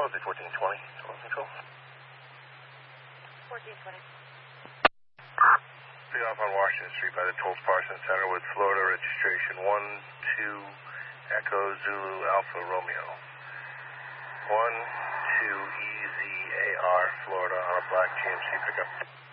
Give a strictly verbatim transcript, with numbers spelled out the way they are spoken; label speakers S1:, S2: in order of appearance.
S1: L Z fourteen twenty, twelve control.
S2: fourteen twenty.
S1: Be off on Washington Street by the Tolles Parsons Center with Florida registration one two Echo Zulu Alpha Romeo. one two E Z A R, Florida, on a black G M C pickup.